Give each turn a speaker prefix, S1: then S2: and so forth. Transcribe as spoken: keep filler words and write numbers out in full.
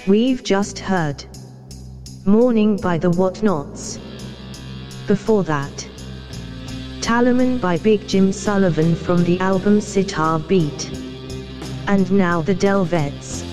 S1: We've just heard Morning by the Whatnots. Before that, Talaman by Big Jim Sullivan from the album Sitar Beat. And now the Delvettes.